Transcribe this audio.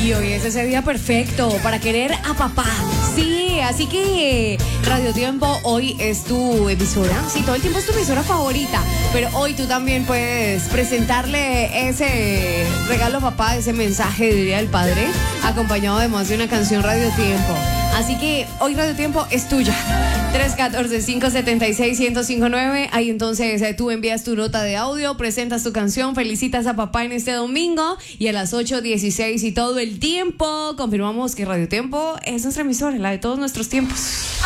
Y hoy es ese día perfecto para querer a papá. Sí, así que Radio Tiempo hoy es tu emisora. Sí, todo el tiempo es tu emisora favorita. Pero hoy tú también puedes presentarle ese regalo a papá, ese mensaje de Día del Padre, acompañado además de una canción Radio Tiempo. Así que hoy Radio Tiempo es tuya. 314-576-1059. Ahí entonces tú envías tu nota de audio, presentas tu canción, felicitas a papá en este domingo y a las 8:16 y todo el tiempo confirmamos que Radio Tiempo es nuestra emisora, la de todos nuestros tiempos.